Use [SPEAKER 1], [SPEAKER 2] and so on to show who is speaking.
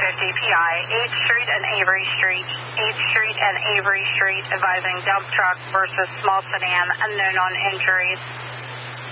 [SPEAKER 1] DPI, 8th Street and Avery Street, 8th Street and Avery Street, advising dump truck versus small sedan, unknown on injuries.